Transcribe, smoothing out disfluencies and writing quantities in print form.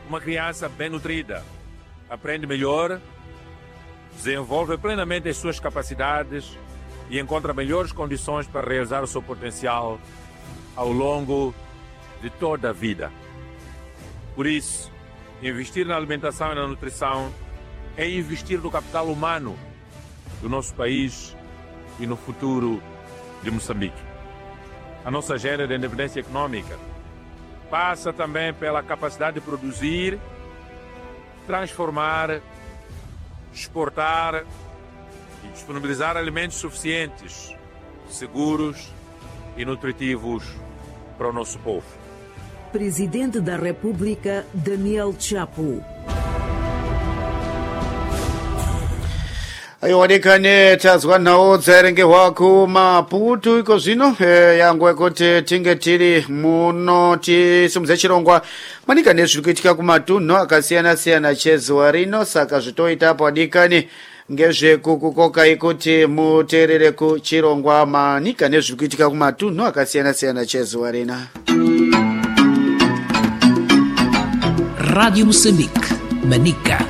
Uma criança bem nutrida aprende melhor, desenvolve plenamente as suas capacidades e encontra melhores condições para realizar o seu potencial ao longo de toda a vida. Por isso, investir na alimentação e na nutrição é investir no capital humano do nosso país e no futuro de Moçambique. A nossa agenda de independência econômica passa também pela capacidade de produzir, transformar, exportar e disponibilizar alimentos suficientes, seguros e nutritivos para o nosso povo. Presidente da República, Daniel Chapo. aionekane tazwa nawo dzaerengehwa ku Maputo iko zvino yangu kuti tinge tiri muno tisimudze chirongwa manika nezviri kuitika kumatunhu akasiyana-siyana chezuva rino, saka zvitoitapo adikani ngezvekukukoka ikuti muteerere kuchirongwa manika nezviri kuitika kumatunhu akasiyana-siyana chezuva rino. Radio Moçambique, Manica.